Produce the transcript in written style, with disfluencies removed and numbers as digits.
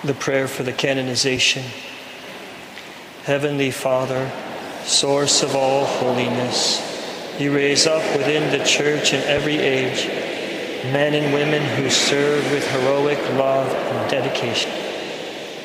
The prayer for the canonization. Heavenly Father, source of all holiness, you raise up within the Church in every age men and women who serve with heroic love and dedication.